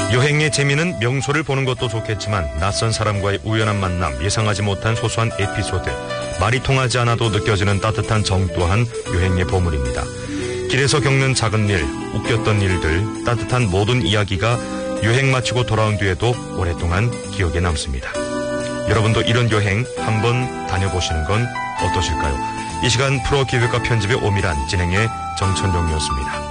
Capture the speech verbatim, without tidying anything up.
여행의 재미는 명소를 보는 것도 좋겠지만 낯선 사람과의 우연한 만남, 예상하지 못한 소소한 에피소드, 말이 통하지 않아도 느껴지는 따뜻한 정 또한 여행의 보물입니다. 길에서 겪는 작은 일, 웃겼던 일들, 따뜻한 모든 이야기가 여행 마치고 돌아온 뒤에도 오랫동안 기억에 남습니다. 여러분도 이런 여행 한번 다녀보시는 건 어떠실까요? 이 시간 프로기획과 편집의 오밀한 진행의 정천용이었습니다.